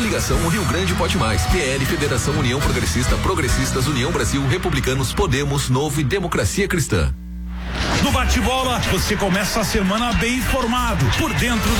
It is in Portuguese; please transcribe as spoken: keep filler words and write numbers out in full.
Coligação Rio Grande Pode Mais, P L, Federação União Progressista, Progressistas, União Brasil, Republicanos, Podemos, Novo e Democracia Cristã. No bate-bola, você começa a semana bem informado, por dentro da